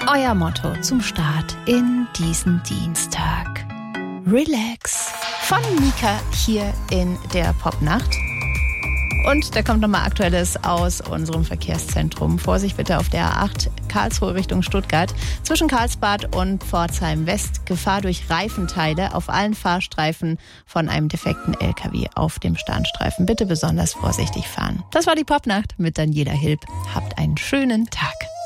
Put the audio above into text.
Euer Motto zum Start in diesen Dienstag. Relax. Von Mika hier in der Popnacht. Und da kommt nochmal Aktuelles aus unserem Verkehrszentrum. Vorsicht bitte auf der A8 Karlsruhe Richtung Stuttgart. Zwischen Karlsbad und Pforzheim West Gefahr durch Reifenteile auf allen Fahrstreifen von einem defekten LKW auf dem Standstreifen. Bitte besonders vorsichtig fahren. Das war die Popnacht mit Daniela Hilb. Habt einen schönen Tag.